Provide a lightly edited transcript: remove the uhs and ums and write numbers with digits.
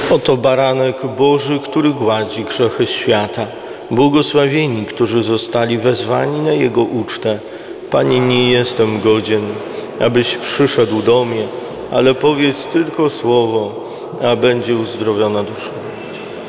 Oto baranek Boży, który gładzi grzechy świata. Błogosławieni, którzy zostali wezwani na Jego ucztę. Panie, nie jestem godzien, abyś przyszedł do mnie, ale powiedz tylko słowo, a będzie uzdrowiona dusza.